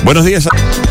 Buenos días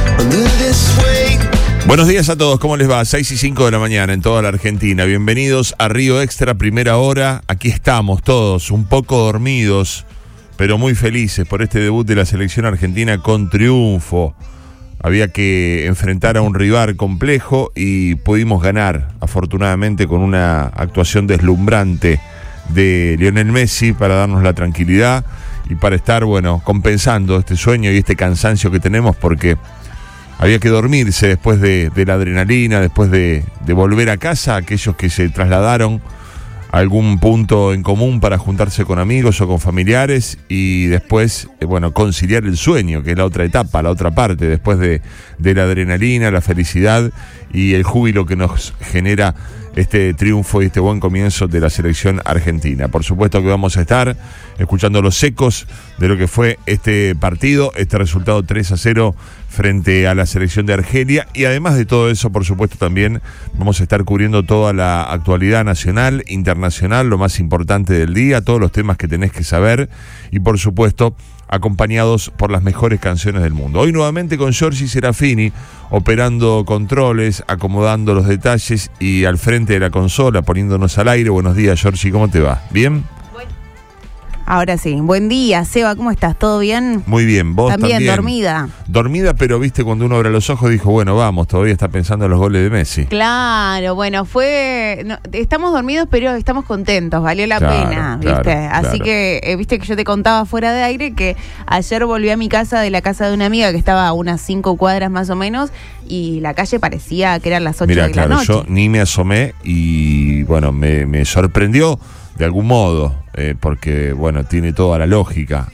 a todos, ¿cómo les va? 6:05 de la mañana en toda la Argentina. Bienvenidos a Río Extra, primera hora. Aquí estamos todos, un poco dormidos, pero muy felices por este debut de la selección argentina con triunfo. Había que enfrentar a un rival complejo y pudimos ganar, afortunadamente, con una actuación deslumbrante de Lionel Messi para darnos la tranquilidad y para estar, compensando este sueño y este cansancio que tenemos, porque había que dormirse después de la adrenalina, después de volver a casa, aquellos que se trasladaron a algún punto en común para juntarse con amigos o con familiares y después, conciliar el sueño, que es la otra etapa, la otra parte, después de la adrenalina, la felicidad y el júbilo que nos genera este triunfo y este buen comienzo de la selección argentina. Por supuesto que vamos a estar escuchando los ecos de lo que fue este partido, este resultado 3-0 frente a la selección de Argelia, y además de todo eso, por supuesto, también vamos a estar cubriendo toda la actualidad nacional, internacional, lo más importante del día, todos los temas que tenés que saber y, por supuesto, acompañados por las mejores canciones del mundo. Hoy nuevamente con Giorgi Serafini, operando controles, acomodando los detalles y al frente de la consola, poniéndonos al aire. Buenos días, Giorgi, ¿cómo te va? ¿Bien? Ahora sí. Buen día, Seba, ¿cómo estás? ¿Todo bien? Muy bien, vos también. Dormida. Dormida, pero viste, cuando uno abre los ojos dijo, vamos, todavía está pensando en los goles de Messi. Claro, estamos dormidos, pero estamos contentos, valió la pena, ¿viste? Claro. Así que, viste que yo te contaba fuera de aire que ayer volví a mi casa de la casa de una amiga que estaba a unas 5 cuadras más o menos, y la calle parecía que eran las 8 de la noche. Yo ni me asomé y, me sorprendió de algún modo, porque, tiene toda la lógica.